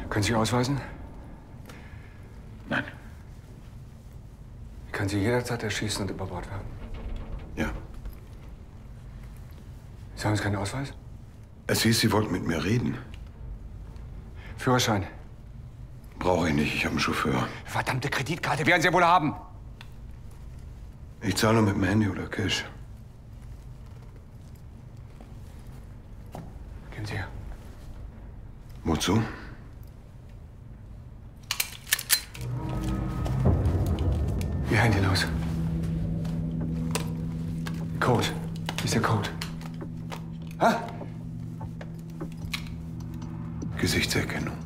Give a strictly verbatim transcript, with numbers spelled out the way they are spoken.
Können Sie sich ausweisen? Nein. Ich kann Sie jederzeit erschießen und über Bord werfen. Ja. Sie haben jetzt keinen Ausweis? Es hieß, Sie wollten mit mir reden. Führerschein? Brauche ich nicht, ich habe einen Chauffeur. Verdammte Kreditkarte werden Sie wohl haben. Ich zahle mit dem Handy oder Cash. Gehen Sie her. Wozu? Ihr Handy los. Code. Wie ist der Code? Ha? Gesichtserkennung.